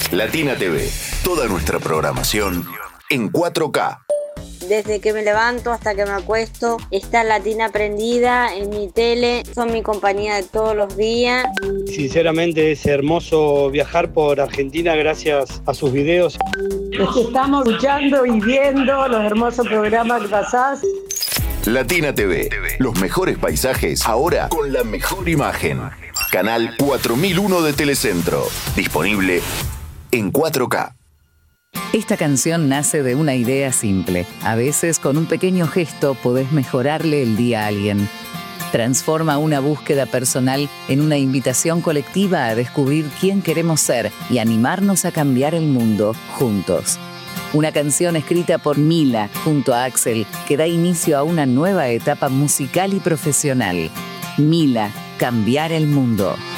Latina TV, toda nuestra programación en 4K. Desde que me levanto hasta que me acuesto, está Latina prendida en mi tele, son mi compañía de todos los días. Sinceramente es hermoso viajar por Argentina gracias a sus videos. Los que estamos escuchando y viendo los hermosos programas que pasás. Latina TV, los mejores paisajes, ahora con la mejor imagen. Canal 4001 de Telecentro, disponible en 4K. Esta canción nace de una idea simple. A veces, con un pequeño gesto, podés mejorarle el día a alguien. Transforma una búsqueda personal en una invitación colectiva a descubrir quién queremos ser y animarnos a cambiar el mundo juntos. Una canción escrita por Mila junto a Axel que da inicio a una nueva etapa musical y profesional. Mila, cambiar el mundo.